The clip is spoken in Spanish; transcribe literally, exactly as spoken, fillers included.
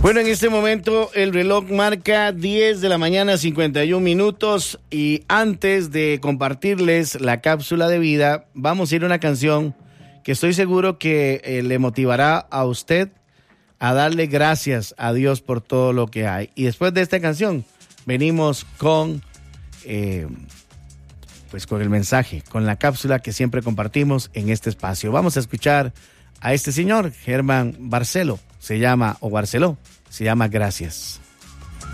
Bueno, en este momento el reloj marca diez de la mañana, cincuenta y un minutos, y antes de compartirles la cápsula de vida, vamos a ir a una canción que estoy seguro que eh, le motivará a usted a darle gracias a Dios por todo lo que hay. Y después de esta canción, venimos con, eh, pues con el mensaje, con la cápsula que siempre compartimos en este espacio. Vamos a escuchar a este señor, Germán Barceló, se llama, o Barceló, se llama Gracias.